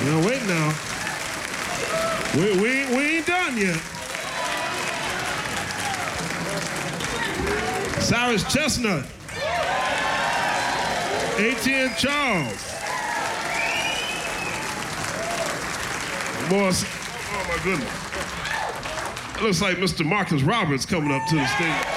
Now, wait now. We ain't done yet. Cyrus Chestnut. ATN Charles. Boy, oh my goodness. It looks like Mr. Marcus Roberts coming up to the stage.